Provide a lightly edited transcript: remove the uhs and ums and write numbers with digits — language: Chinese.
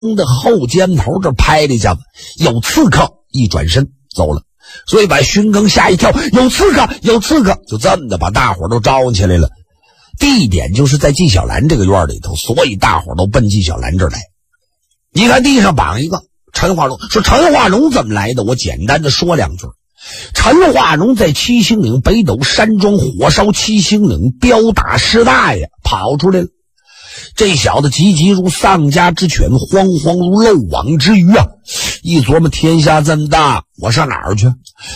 的后肩头这拍了一下子，有刺客，一转身走了。所以把荀庚吓一跳，有刺客，有刺客，就这么的把大伙都招起来了。地点就是在纪晓岚这个院里头，所以大伙都奔纪晓岚这儿来。你看地上绑一个陈化龙，说陈化龙怎么来的？我简单的说两句。陈化龙在七星岭北斗山庄火烧七星岭，彪打师大爷，跑出来了。这小子急急如丧家之犬，慌慌如漏网之鱼啊！一琢磨天下这么大，我上哪儿去？